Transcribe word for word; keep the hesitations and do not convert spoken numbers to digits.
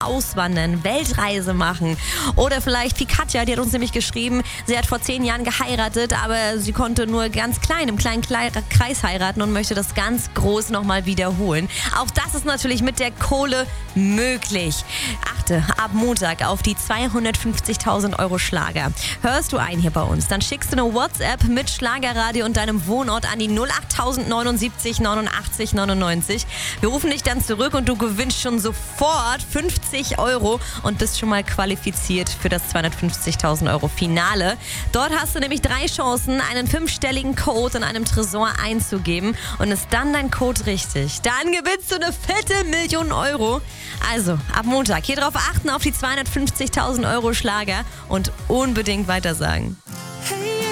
auswandern, Weltreise machen. Oder vielleicht wie Katja, die hat uns nämlich geschrieben, sie hat vor zehn Jahren geheiratet, aber sie konnte nur ganz klein, im kleinen Kreis heiraten und möchte das ganz groß nochmal wiederholen. Auch das ist natürlich mit der Kohle möglich. Achte ab Montag auf die zweihundertfünfzigtausend Euro Schlager. Hörst du ein hier bei uns, dann schickst du eine WhatsApp mit Schlagerradio und deinem Wohnort an die null acht neun sieben neunundachtzig neunundneunzig. Wir rufen dich dann zurück und du gewinnst schon sofort fünfzig Euro und bist schon mal qualifiziert für das zweihundertfünfzigtausend Euro Finale. Dort hast du nämlich drei Chancen, einen fünfstelligen Code in einem Tresor einzugeben und ist dann dein Code richtig. Dann gewinnst du eine Viertelmillion Euro. Also ab Montag hier drauf achten auf die zweihundertfünfzigtausend Euro Schlager und unbedingt weitersagen.